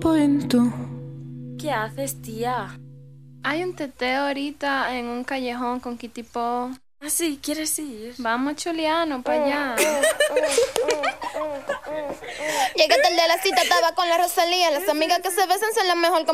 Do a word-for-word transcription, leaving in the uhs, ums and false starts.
cuento. ¿Qué haces, tía? Hay un teteo ahorita en un callejón con Kitipo. Ah, sí, ¿quieres ir? Vamos, Chuliano, para allá. Llegué tarde a la cita, estaba con la Rosalía. Las amigas que se besan son la mejor